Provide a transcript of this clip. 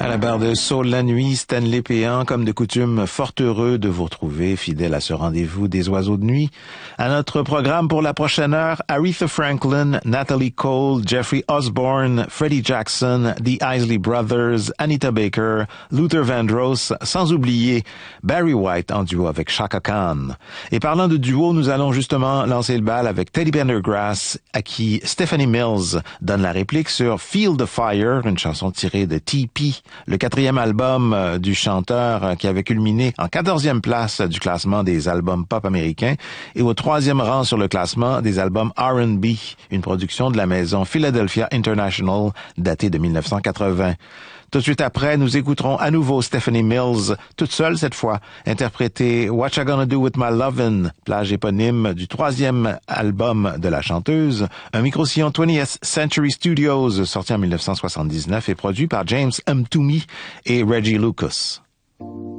À la barre de Soul la nuit, Stanley Péan, comme de coutume, fort heureux de vous retrouver, fidèle à ce rendez-vous des oiseaux de nuit. À notre programme pour la prochaine heure, Aretha Franklin, Natalie Cole, Jeffrey Osborne, Freddie Jackson, The Isley Brothers, Anita Baker, Luther Vandross, sans oublier Barry White en duo avec Chaka Khan. Et parlant de duo, nous allons justement lancer le bal avec Teddy Pendergrass, à qui Stephanie Mills donne la réplique sur Feel the Fire, une chanson tirée de T.P., le 4e album du chanteur qui avait culminé en 14e place du classement des albums pop américains et au 3e rang sur le classement des albums R&B, une production de la maison Philadelphia International datée de 1980. Tout de suite après, nous écouterons à nouveau Stephanie Mills, toute seule cette fois, interpréter What You Gonna Do With My Lovin', plage éponyme du 3e album de la chanteuse, un micro-sillon 20th Century Studios sorti en 1979 et produit par James M. Toomey et Reggie Lucas.